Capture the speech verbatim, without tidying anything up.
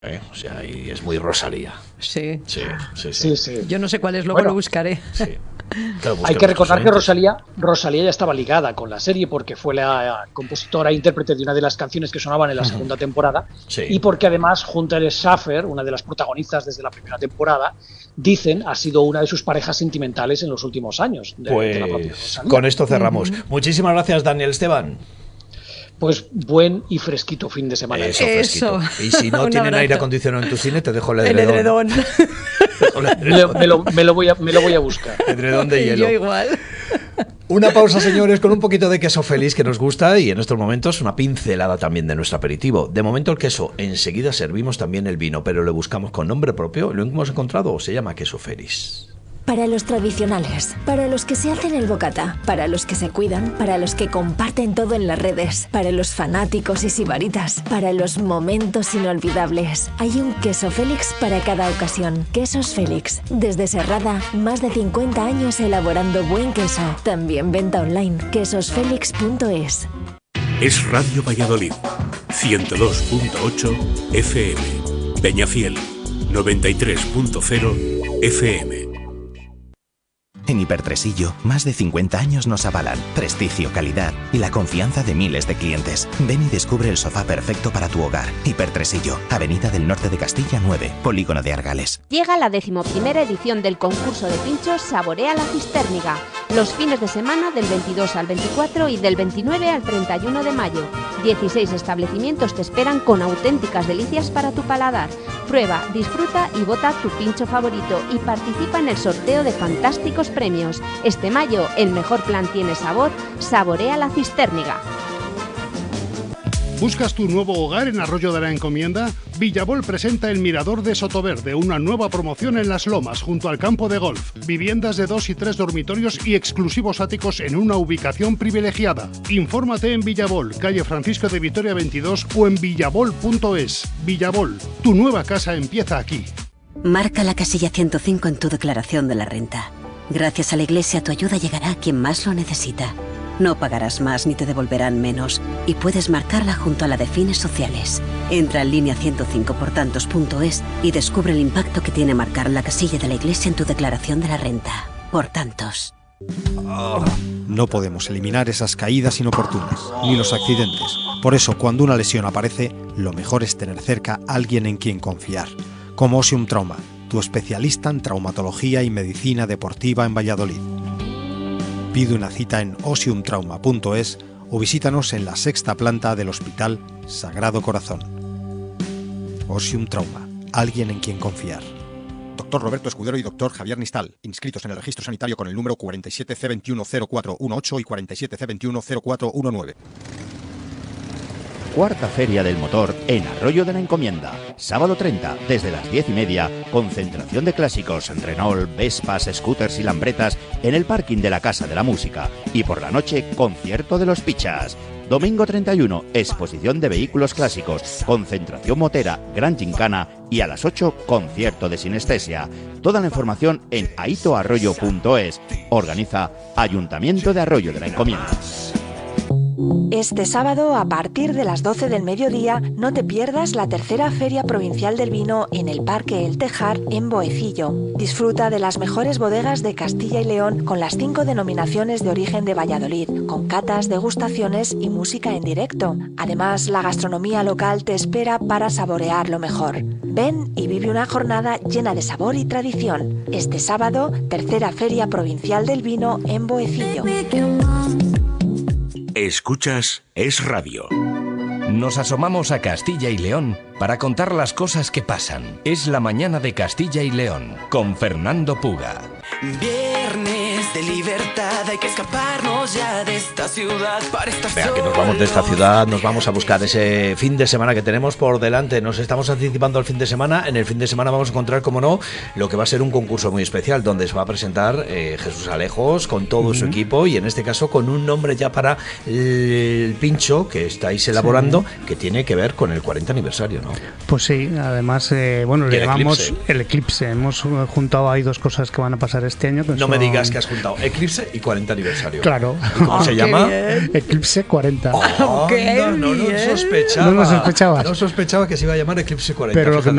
¿Eh? O sea, y es muy Rosalía. Sí. Sí, sí, sí. Sí, sí. Yo no sé cuál es, luego Bueno, lo buscaré. Sí. Claro, hay que recordar que Rosalía, Rosalía ya estaba ligada con la serie porque fue la compositora e intérprete de una de las canciones que sonaban en la segunda temporada, sí. Y porque además Hunter Schafer, una de las protagonistas desde la primera temporada, dicen ha sido una de sus parejas sentimentales en los últimos años. De, pues de la propia Rosalía. Con esto cerramos. Uh-huh. Muchísimas gracias, Daniel Esteban. Pues buen y fresquito fin de semana. Eso, fresquito. Eso. Y si no tienen abrazo. Aire acondicionado en tu cine, te dejo el edredón. El edredón. me, lo, me, lo, me, lo voy a, me lo voy a buscar. Edredón de hielo. Yo igual. Una pausa, señores, con un poquito de queso Félix que nos gusta y en estos momentos una pincelada también de nuestro aperitivo. De momento el queso, enseguida servimos también el vino, pero le buscamos con nombre propio. Lo hemos encontrado, se llama queso Félix. Para los tradicionales, para los que se hacen el bocata, para los que se cuidan, para los que comparten todo en las redes, para los fanáticos y sibaritas, para los momentos inolvidables. Hay un queso Félix para cada ocasión. Quesos Félix. Desde Serrada, más de cincuenta años elaborando buen queso. También venta online. quesos félix punto es. Es Radio Valladolid. ciento dos punto ocho F M. Peñafiel. noventa y tres punto cero F M. En Hipertresillo, más de cincuenta años nos avalan prestigio, calidad y la confianza de miles de clientes. Ven y descubre el sofá perfecto para tu hogar. Hipertresillo, Avenida del Norte de Castilla nueve, Polígono de Argales. Llega la decimoprimera edición del concurso de pinchos Saborea la Cistérniga. Los fines de semana del veintidós al veinticuatro y del veintinueve al treinta y uno de mayo. dieciséis establecimientos te esperan con auténticas delicias para tu paladar. Prueba, disfruta y vota tu pincho favorito y participa en el sorteo de fantásticos premios. Este mayo, el mejor plan tiene sabor. Saborea la Cistérniga. ¿Buscas tu nuevo hogar en Arroyo de la Encomienda? Villabol presenta el Mirador de Sotoverde, una nueva promoción en Las Lomas, junto al campo de golf. Viviendas de dos y tres dormitorios y exclusivos áticos en una ubicación privilegiada. Infórmate en Villabol, calle Francisco de Vitoria veintidós o en villabol punto es. Villabol, tu nueva casa empieza aquí. Marca la casilla ciento cinco en tu declaración de la renta. Gracias a la Iglesia tu ayuda llegará a quien más lo necesita. No pagarás más ni te devolverán menos y puedes marcarla junto a la de fines sociales. Entra en línea ciento cinco por tantos punto es y descubre el impacto que tiene marcar la casilla de la Iglesia en tu declaración de la renta. Por tantos. Oh, no podemos eliminar esas caídas inoportunas, ni los accidentes. Por eso, cuando una lesión aparece, lo mejor es tener cerca a alguien en quien confiar. Como Osium Trauma, tu especialista en traumatología y medicina deportiva en Valladolid. Pide una cita en osium trauma punto es o visítanos en la sexta planta del Hospital Sagrado Corazón. Osium Trauma, alguien en quien confiar. Doctor Roberto Escudero y doctor Javier Nistal, inscritos en el registro sanitario con el número cuarenta y siete C veintiuno cero cuatro dieciocho y cuarenta y siete C veintiuno cero cuatro diecinueve. Cuarta Feria del Motor en Arroyo de la Encomienda. Sábado treinta, desde las diez y media, concentración de clásicos, Renault, Vespas, scooters y lambretas en el parking de la Casa de la Música. Y por la noche, concierto de los Pichas. Domingo treinta y uno, exposición de vehículos clásicos, concentración motera, gran gincana y a las ocho, concierto de sinestesia. Toda la información en aito arroyo punto es. Organiza Ayuntamiento de Arroyo de la Encomienda. Este sábado, a partir de las doce del mediodía, no te pierdas la tercera Feria Provincial del Vino en el Parque El Tejar, en Boecillo. Disfruta de las mejores bodegas de Castilla y León con las cinco denominaciones de origen de Valladolid, con catas, degustaciones y música en directo. Además, la gastronomía local te espera para saborear lo mejor. Ven y vive una jornada llena de sabor y tradición. Este sábado, tercera Feria Provincial del Vino en Boecillo. Escuchas Es Radio. Nos asomamos a Castilla y León para contar las cosas que pasan. Es la mañana de Castilla y León con Fernando Puga. Viernes de libertad, hay que escaparnos ya de esta ciudad para estar Vea que nos vamos de esta ciudad, nos vamos a buscar ese fin de semana que tenemos por delante. Nos estamos anticipando al fin de semana. En el fin de semana vamos a encontrar, como no, lo que va a ser un concurso muy especial donde se va a presentar eh, Jesús Alejos con todo uh-huh. su equipo y en este caso con un nombre ya para el pincho que estáis elaborando sí. que tiene que ver con el cuarenta aniversario, ¿no? Pues sí, además, eh, bueno, le llamamos eclipse. el eclipse. Hemos juntado ahí dos cosas que van a pasar este año. Que no son... me digas que has juntado apuntado. Eclipse y cuarenta aniversario. Claro. ¿Y cómo Oh, se qué llama? bien. Eclipse cuarenta. Oh, Qué no, no lo bien. sospechaba. No lo sospechabas. No sospechaba que se iba a llamar Eclipse cuarenta. Pero lo que